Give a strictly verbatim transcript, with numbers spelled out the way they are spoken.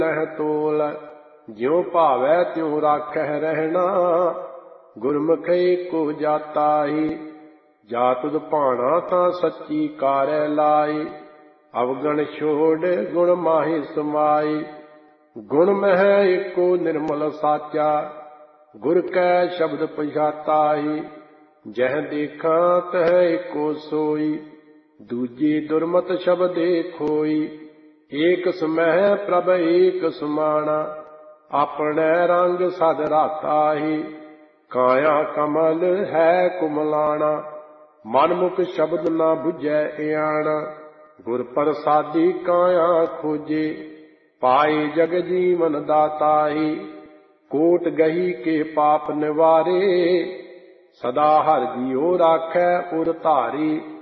ਲਹਿ ਤੋਲ। ਜਿਉ ਭਾਵੈ ਤਿਉ ਰਾਖਹਿ ਰਹਿਣਾ, ਗੁਰਮੁਖਿ ਕੋ ਜਾਤਾਈ। ਜਾ ਤੁਧ ਭਾਣਾ ਤਾਂ ਸੱਚੀ ਕਾਰੈ ਲਾਈ, ਅਵਗਣ ਛੋੜ ਗੁਣ ਮਾਹਿ ਸਮਾਈ। ਗੁਣ ਮਹਿ ਏਕੋ ਨਿਰਮਲ ਸਾਚਾ, ਗੁਰ ਕੈ ਸ਼ਬਦ ਪਛਾਤਾਈ। ਜਹ ਦੇਖਾਂ ਤਹ ਏਕੋ ਸੋਈ, ਦੂਜੀ ਦੁਰਮਤ ਸ਼ਬਦੇ ਖੋਈ। ਏਕ ਸਮਹਿ ਪ੍ਰਭ ਏਕ ਸਮਾਣਾ, ਆਪਣੈ ਰੰਗ ਸਦ ਰਾਤਾਹੀ। ਕਾਇਆ ਕਮਲ ਹੈ ਕੁਮਲਾਣਾ, ਮਨ ਮੁਖ ਸ਼ਬਦ ਨਾ ਬੁਝੈ ਇਆਣਾ। ਗੁਰ ਪ੍ਰਸਾਦੀ ਕਾਇਆ ਖੋਜੇ, ਪਾਏ ਜਗ ਜੀਵਨ ਦਾਤਾਹੀ। ਕੋਟ ਗਹੀ ਕੇ ਪਾਪ ਨਿਵਾਰੇ, ਸਦਾ ਹਰਿ ਜੀਉ ਰਾਖੈ ਉਰ ਧਾਰੀ।